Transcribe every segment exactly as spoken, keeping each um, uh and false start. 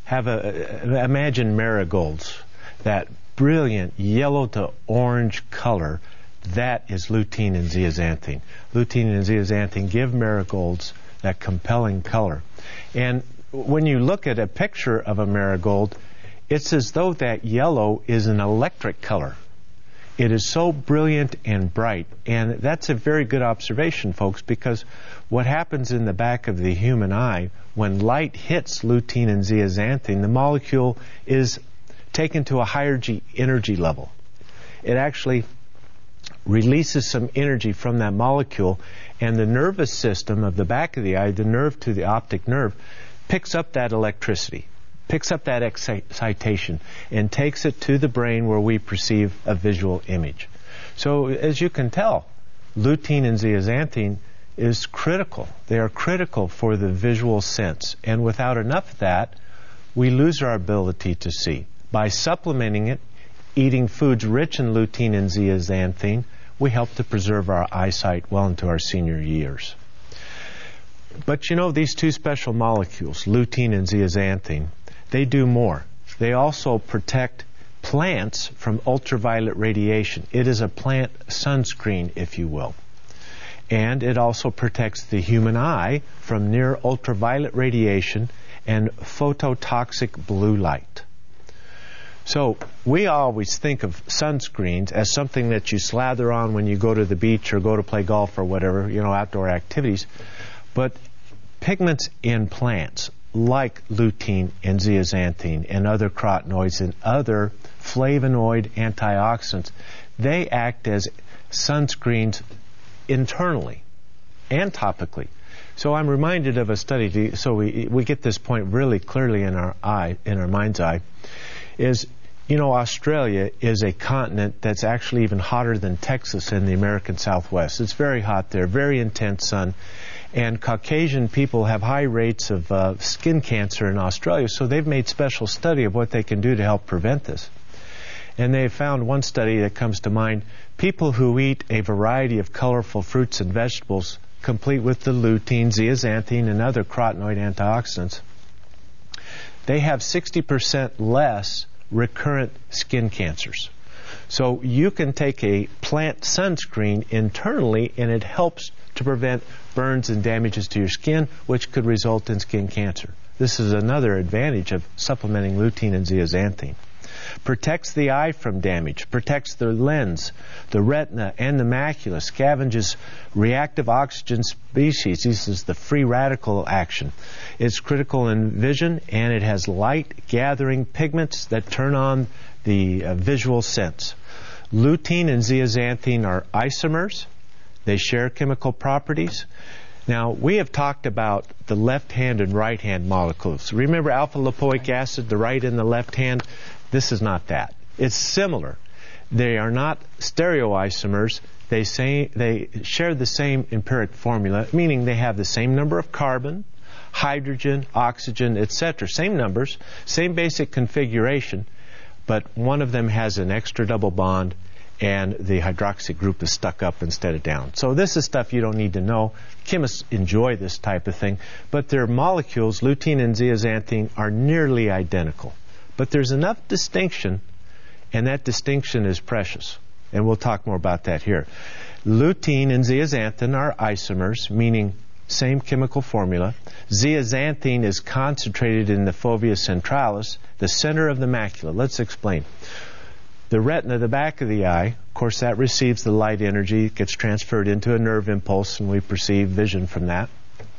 have a, a imagine marigolds, that brilliant yellow to orange color. That is lutein and zeaxanthine. Lutein and zeaxanthine give marigolds that compelling color. And when you look at a picture of a marigold, it's as though that yellow is an electric color. It is so brilliant and bright. And that's a very good observation, folks, because what happens in the back of the human eye, when light hits lutein and zeaxanthine, the molecule is taken to a higher G energy level. It actually releases some energy from that molecule, and the nervous system of the back of the eye, the nerve to the optic nerve, picks up that electricity, picks up that excitation, and takes it to the brain where we perceive a visual image. So as you can tell, lutein and zeaxanthine is critical. They are critical for the visual sense, and without enough of that, we lose our ability to see. By supplementing it, eating foods rich in lutein and zeaxanthine, we help to preserve our eyesight well into our senior years. But you know, these two special molecules, lutein and zeaxanthine, they do more. They also protect plants from ultraviolet radiation. It is a plant sunscreen, if you will. And it also protects the human eye from near ultraviolet radiation and phototoxic blue light. So we always think of sunscreens as something that you slather on when you go to the beach or go to play golf or whatever, you know, outdoor activities. But pigments in plants like lutein and zeaxanthine and other carotenoids and other flavonoid antioxidants, they act as sunscreens internally and topically. So I'm reminded of a study, to, so we, we get this point really clearly in our eye, in our mind's eye, is, you know, Australia is a continent that's actually even hotter than Texas in the American Southwest. It's very hot there, very intense sun. And Caucasian people have high rates of uh, skin cancer in Australia, so they've made special study of what they can do to help prevent this. And they found one study that comes to mind, people who eat a variety of colorful fruits and vegetables, complete with the lutein, zeaxanthine, and other carotenoid antioxidants, they have sixty percent less recurrent skin cancers. So you can take a plant sunscreen internally, and it helps to prevent burns and damages to your skin, which could result in skin cancer. This is another advantage of supplementing lutein and zeaxanthine. Protects the eye from damage, protects the lens, the retina, and the macula, scavenges reactive oxygen species. This is the free radical action. It's critical in vision, and it has light-gathering pigments that turn on the uh, visual sense. Lutein and zeaxanthine are isomers. They share chemical properties. Now, we have talked about the left hand and right hand molecules. Remember alpha-lipoic acid, the right and the left hand? This is not that. It's similar. They are not stereoisomers. They say they share the same empiric formula, meaning they have the same number of carbon, hydrogen, oxygen, et cetera. Same numbers, same basic configuration, but one of them has an extra double bond, and the hydroxy group is stuck up instead of down. So this is stuff you don't need to know. Chemists enjoy this type of thing, but their molecules, lutein and zeaxanthine, are nearly identical. But there's enough distinction, and that distinction is precious. And we'll talk more about that here. Lutein and zeaxanthin are isomers, meaning same chemical formula. Zeaxanthine is concentrated in the fovea centralis, the center of the macula. Let's explain. The retina, the back of the eye, of course, that receives the light energy, gets transferred into a nerve impulse, and we perceive vision from that.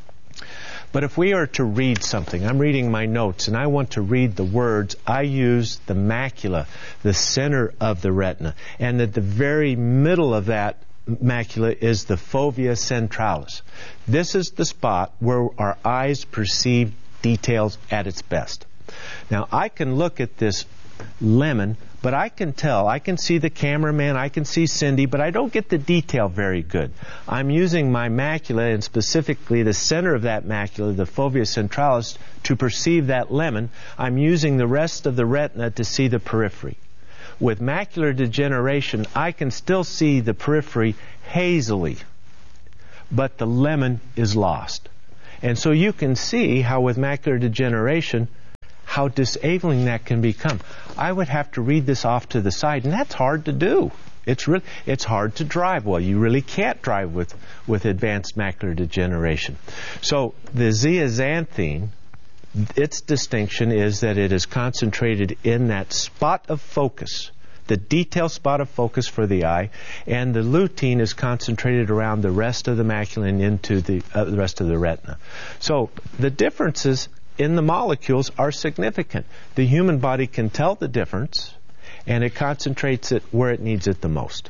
But if we are to read something, I'm reading my notes, and I want to read the words, I use the macula, the center of the retina. And at the very middle of that macula is the fovea centralis. This is the spot where our eyes perceive details at its best. Now, I can look at this lemon, but I can tell, I can see the cameraman, I can see Cindy, but I don't get the detail very good. I'm using my macula, and specifically the center of that macula, the fovea centralis, to perceive that lemon. I'm using the rest of the retina to see the periphery. With macular degeneration, I can still see the periphery hazily, but the lemon is lost. And so you can see how with macular degeneration, how disabling that can become. I would have to read this off to the side, and that's hard to do. It's really, it's hard to drive. Well, you really can't drive with, with advanced macular degeneration. So the zeaxanthine, its distinction is that it is concentrated in that spot of focus, the detail spot of focus for the eye, and the lutein is concentrated around the rest of the macula and into the, uh, the rest of the retina. So the differences in the molecules are significant. The human body can tell the difference, and it concentrates it where it needs it the most.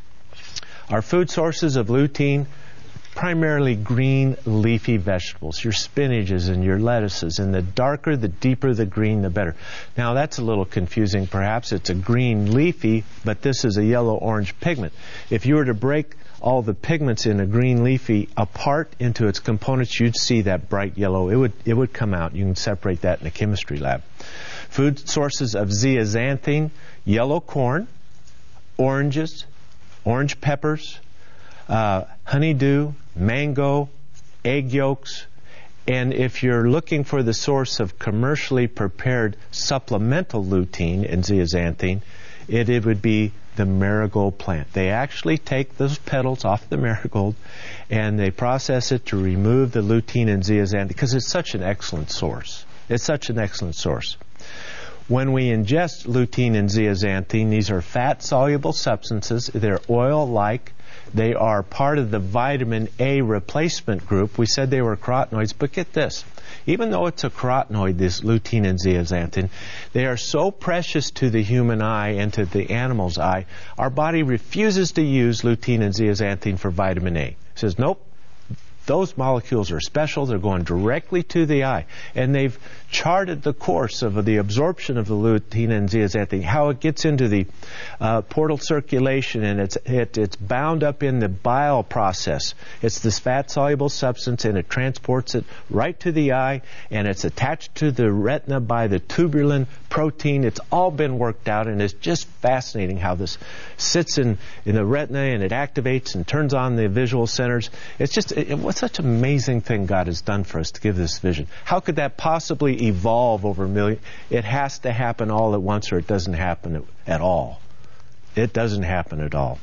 Our food sources of lutein, primarily green leafy vegetables, your spinaches and your lettuces, and the darker, the deeper the green, the better. Now that's a little confusing perhaps. It's a green leafy, but this is a yellow-orange pigment. If you were to break all the pigments in a green leafy apart into its components, you'd see that bright yellow. It would, it would come out. You can separate that in a chemistry lab. Food sources of zeaxanthine, yellow corn, oranges, orange peppers, uh, honeydew, mango, egg yolks, and if you're looking for the source of commercially prepared supplemental lutein and zeaxanthine, it, it would be the marigold plant. They actually take those petals off the marigold and they process it to remove the lutein and zeaxanthine because it's such an excellent source. It's such an excellent source. When we ingest lutein and zeaxanthine, these are fat-soluble substances. They're oil-like. They are part of the vitamin A replacement group. We said they were carotenoids, but get this. Even though it's a carotenoid, this lutein and zeaxanthin, they are so precious to the human eye and to the animal's eye, our body refuses to use lutein and zeaxanthin for vitamin A. It says, nope, those molecules are special. They're going directly to the eye. And they've charted the course of the absorption of the lutein and zeaxanthin, how it gets into the uh, portal circulation, and it's, it, it's bound up in the bile process. It's this fat-soluble substance, and it transports it right to the eye, and it's attached to the retina by the tubulin protein. It's all been worked out, and it's just fascinating how this sits in, in the retina, and it activates and turns on the visual centers. It's just, it, it, what's such an amazing thing God has done for us to give this vision. How could that possibly evolve over a million? It has to happen all at once, or it doesn't happen at all. It doesn't happen at all.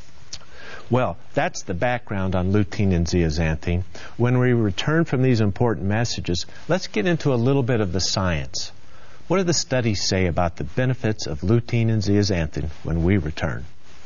Well, that's the background on lutein and zeaxanthin. When we return from these important messages, let's get into a little bit of the science. What do the studies say about the benefits of lutein and zeaxanthin when we return?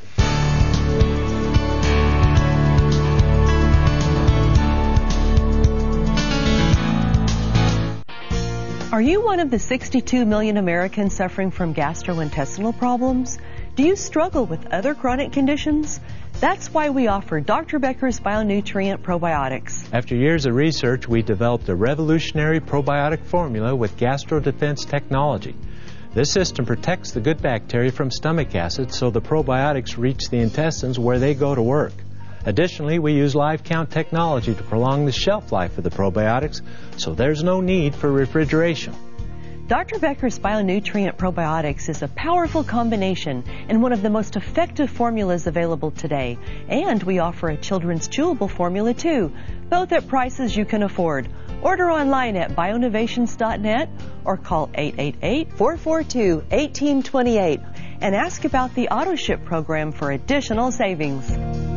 Are you one of the sixty-two million Americans suffering from gastrointestinal problems? Do you struggle with other chronic conditions? That's why we offer Doctor Becker's Bionutrient Probiotics. After years of research, we developed a revolutionary probiotic formula with GastroDefense technology. This system protects the good bacteria from stomach acid so the probiotics reach the intestines where they go to work. Additionally, we use live count technology to prolong the shelf life of the probiotics, so there's no need for refrigeration. Doctor Becker's Bionutrient Probiotics is a powerful combination and one of the most effective formulas available today. And we offer a children's chewable formula too, both at prices you can afford. Order online at bionovations dot net or call eight eight eight, four four two, one eight two eight and ask about the AutoShip program for additional savings.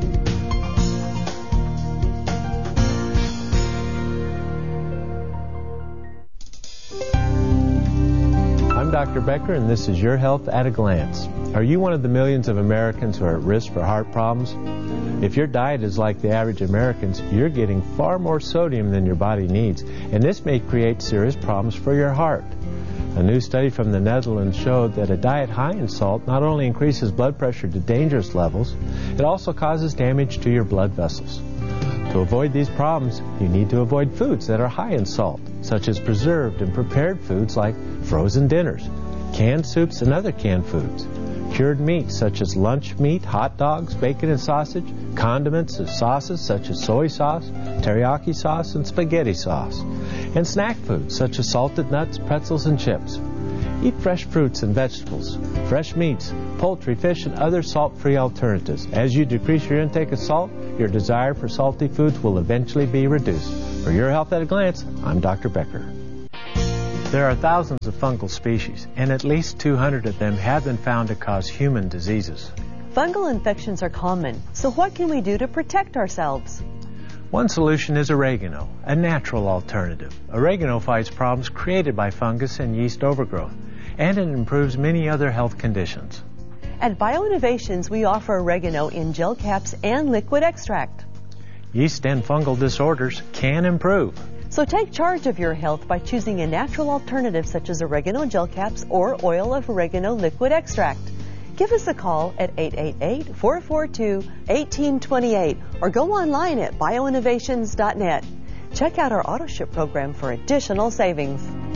I'm Doctor Becker, and this is Your Health at a Glance. Are you one of the millions of Americans who are at risk for heart problems? If your diet is like the average American's, you're getting far more sodium than your body needs, and this may create serious problems for your heart. A new study from the Netherlands showed that a diet high in salt not only increases blood pressure to dangerous levels, it also causes damage to your blood vessels. To avoid these problems, you need to avoid foods that are high in salt, such as preserved and prepared foods like frozen dinners, canned soups and other canned foods, cured meats such as lunch meat, hot dogs, bacon and sausage, condiments and sauces such as soy sauce, teriyaki sauce, and spaghetti sauce, and snack foods such as salted nuts, pretzels, and chips. Eat fresh fruits and vegetables, fresh meats, poultry, fish, and other salt-free alternatives. As you decrease your intake of salt, your desire for salty foods will eventually be reduced. For Your Health at a Glance, I'm Doctor Becker. There are thousands of fungal species, and at least two hundred of them have been found to cause human diseases. Fungal infections are common, so what can we do to protect ourselves? One solution is oregano, a natural alternative. Oregano fights problems created by fungus and yeast overgrowth, and it improves many other health conditions. At BioInnovations, we offer oregano in gel caps and liquid extract. Yeast and fungal disorders can improve. So take charge of your health by choosing a natural alternative such as oregano gel caps or oil of oregano liquid extract. Give us a call at eight eight eight, four four two, one eight two eight or go online at bioinnovations dot net. Check out our AutoShip program for additional savings.